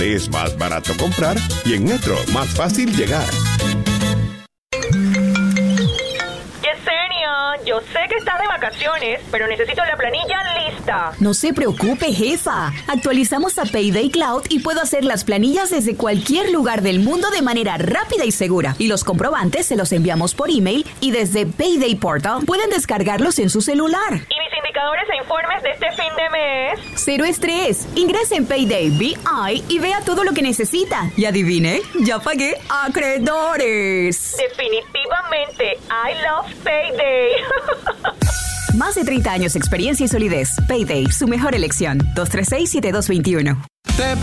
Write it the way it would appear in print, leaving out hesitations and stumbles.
Es más barato comprar y en Metro más fácil llegar. Yo sé que estás de vacaciones, pero necesito la planilla lista. No se preocupe, jefa. Actualizamos a Payday Cloud y puedo hacer las planillas desde cualquier lugar del mundo de manera rápida y segura. Y los comprobantes se los enviamos por email y desde Payday Portal pueden descargarlos en su celular. ¿Y mis indicadores e informes de este fin de mes? Cero estrés. Ingrese en Payday BI y vea todo lo que necesita. Y adivine, ya pagué acreedores. Definitivamente, I love Payday. Más de 30 años de experiencia y solidez. Payday, su mejor elección. 236-7221.